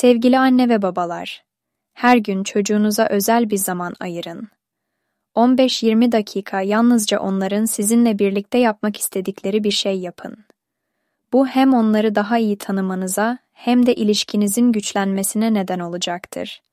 Sevgili anne ve babalar, her gün çocuğunuza özel bir zaman ayırın. 15-20 dakika yalnızca onların sizinle birlikte yapmak istedikleri bir şey yapın. Bu hem onları daha iyi tanımanıza hem de ilişkinizin güçlenmesine neden olacaktır.